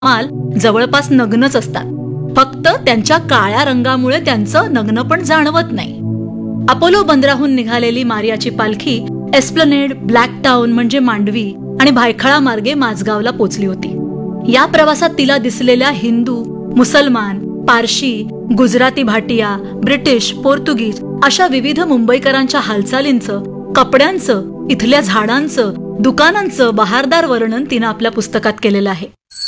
हमाल जवळपास नग्नच असतात. फक्त त्यांच्या काळ्या रंगामुळे त्यांचं नग्नपण जाणवत नाही. अपोलो बंदराहून निघालेली मारियाची पालखी एस्प्लनेड, ब्लॅक टाउन म्हणजे मांडवी आणि भायखळा मार्गे माझगावला पोचली होती. या प्रवासात तिला दिसलेल्या हिंदू, मुसलमान, पारशी, गुजराती भाटिया, ब्रिटिश, पोर्तुगीज अशा विविध मुंबईकरांच्या हालचालींचं, कपड्यांचं, इथल्या झाडांचं, दुकानांचं बहारदार वर्णन तिनं आपल्या पुस्तकात केलेलं आहे.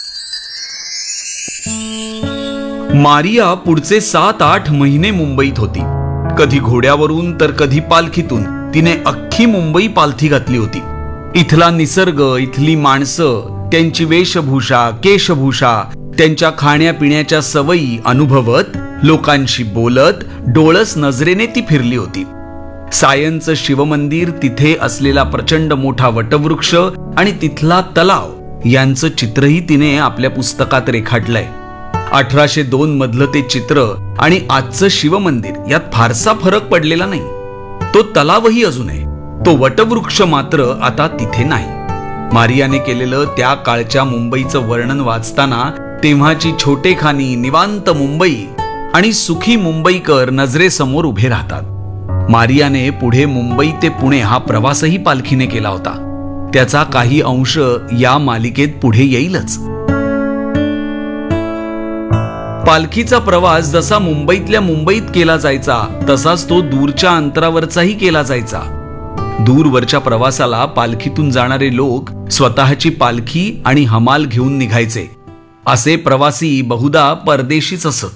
मारिया पुढचे 7-8 महिने मुंबईत होती. कधी घोड्यावरून तर कधी पालखीतून तिने अख्खी मुंबई पालथी घातली होती. इथला निसर्ग, इथली माणसं, त्यांची वेशभूषा, केशभूषा, त्यांच्या खाण्यापिण्याच्या सवयी अनुभवत, लोकांशी बोलत, डोळस नजरेने ती फिरली होती. सायनचं शिवमंदिर, तिथे असलेला प्रचंड मोठा वटवृक्ष आणि तिथला तलाव यांचं चित्रही तिने आपल्या पुस्तकात रेखाटलंय. 1802 मधलं ते चित्र आणि आजचं शिवमंदिर यात फारसा फरक पडलेला नाही. तो तलावही अजून आहे, तो वटवृक्ष मात्र आता तिथे नाही. मारियाने केलेलं त्या काळच्या मुंबईचं वर्णन वाचताना तेव्हाची छोटेखानी निवांत मुंबई आणि सुखी मुंबईकर नजरेसमोर उभे राहतात. मारियाने पुढे मुंबई ते पुणे हा प्रवासही पालखीने केला होता. त्याचा काही अंश या मालिकेत पुढे येईलच. पालखीचा प्रवास जसा मुंबईतल्या मुंबईत केला जायचा तसाच तो दूरच्या अंतरावरचाही केला जायचा. दूरवरच्या प्रवासाला पालखीतून जाणारे लोक स्वतःची पालखी आणि हमाल घेऊन निघायचे. असे प्रवासी बहुधा परदेशीच असत.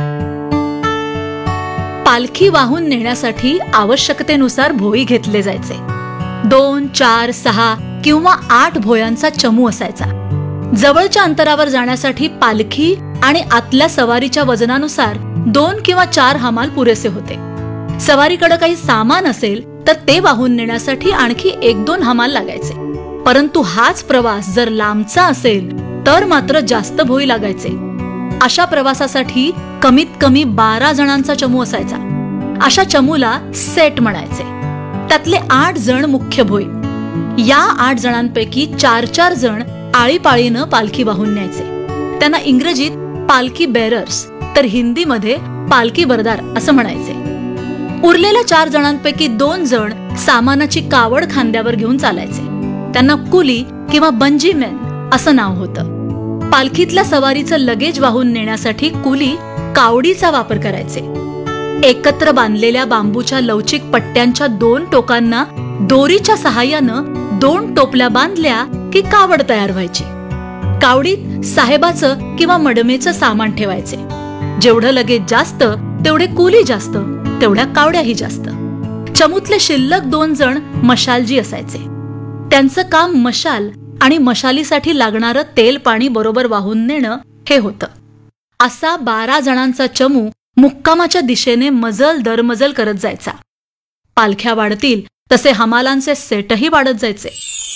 पालखी वाहून नेण्यासाठी आवश्यकतेनुसार भोई घेतले जायचे. 2, 4, 6 किंवा 8 भोयांचा चमू असायचा. जवळच्या अंतरावर जाण्यासाठी पालखी आणि आतल्या सवारीच्या वजनानुसार 2 किंवा 4 हमाल पुरेसे होते. सवारीकडे काही सामान असेल तर ते वाहून नेण्यासाठी आणखी 1-2 हमाल लागायचे. परंतु हाच प्रवास जर लांबचा असेल तर मात्र जास्त भोई लागायचे. अशा प्रवासासाठी कमीत कमी 12 जणांचा चमू असायचा. अशा चमूला सेट म्हणायचे. त्यातले 8 जण मुख्य भोई. या 8 जणांपैकी 4-4 जण आळीपाळीनं पालखी वाहून न्यायचे. त्यांना इंग्रजीत पालखी बेरर्स तर हिंदीमध्ये पालखी बरदार असं म्हणायचे. उरलेल्या 4 जणांपैकी 2 जण सामानाची कावड खांद्यावर घेऊन चालायचे. त्यांना कुली किंवा बंजीमॅन असं नाव होतं. पालखीतल्या सवारीचं लगेज वाहून नेण्यासाठी कुली कावडीचा वापर करायचे. एकत्र बांधलेल्या बांबूच्या लवचिक पट्ट्यांच्या 2 टोकांना दोरीच्या सहाय्यानं 2 टोपल्या बांधल्या की कावड तयार व्हायची. कावडीत साहेबाचं किंवा मडमेचं सामान ठेवायचे. जेवढं लगेच जास्त तेवढे कुली जास्त, तेवढ्या कावड्याही जास्त. चमूतले शिल्लक 2 जण मशालजी असायचे. त्यांचं काम मशाल आणि मशालीसाठी लागणारं तेल पाणी बरोबर वाहून नेणं हे होतं. असा 12 जणांचा चमू मुक्कामाच्या दिशेने मजल दरमजल करत जायचा. पालख्या वाढतील तसे हमालांचे सेटही वाढत जायचे.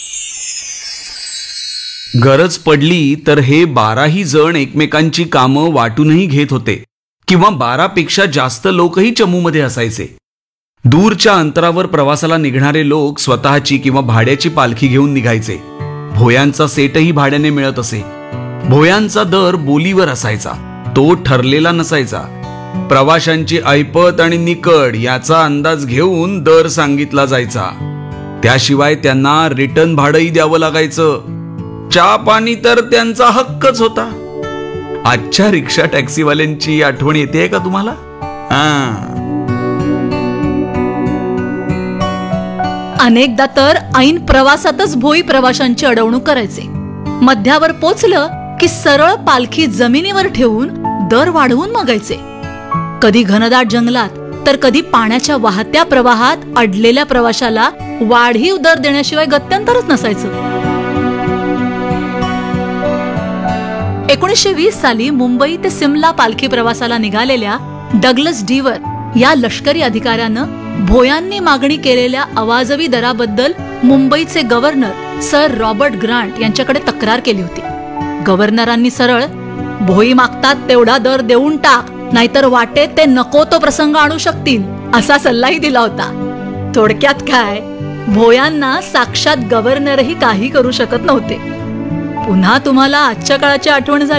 गरज पडली तर हे 12ही जण एकमेकांची कामं वाटूनही घेत होते किंवा 12 पेक्षा जास्त लोकही चमूमध्ये असायचे. दूरच्या अंतरावर प्रवासाला निघणारे लोक स्वतःची किंवा भाड्याची पालखी घेऊन निघायचे. भोयांचा सेटही भाड्याने मिळत असे. भोयांचा दर बोलीवर असायचा, तो ठरलेला नसायचा. प्रवाशांची ऐपत आणि निकड याचा अंदाज घेऊन दर सांगितला जायचा. त्याशिवाय त्यांना रिटर्न भाडंही द्यावं लागायचं. चहा पाणी तर त्यांचा हक्कच होता. आजच्या रिक्षा टॅक्सीवाल्यांची आठवण येते का तुम्हाला? अनेकदा तर ऐन प्रवासातच भोई प्रवाशांची अडवणूक करायचे. मध्यावर पोचलं की सरळ पालखी जमिनीवर ठेवून दर वाढवून मागायचे. कधी घनदाट जंगलात तर कधी पाण्याच्या वाहत्या प्रवाहात अडलेल्या प्रवाशाला वाढीव दर देण्याशिवाय गत्यंतरच नसायचं. 1920 साली मुंबई ते सिमला पालखी प्रवासाला निघालेल्या डग्लस डीवर या लष्करी अधिकाऱ्यानं भोयांनी मागणी केलेल्या अवाजवी दराबद्दल मुंबईचे गव्हर्नर सर रॉबर्ट ग्रांट यांच्याकडे तक्रार केली होती. गव्हर्नरांनी सरळ भोई मागतात तेवढा दर देऊन टाक, नाहीतर वाटेत ते नको तो प्रसंग आणू शकतील असा सल्लाही दिला होता. थोडक्यात काय, भोयांना साक्षात गव्हर्नरही काही करू शकत नव्हते. पुन्हा तुम्हाला आजच्या काळाची आठवण झाली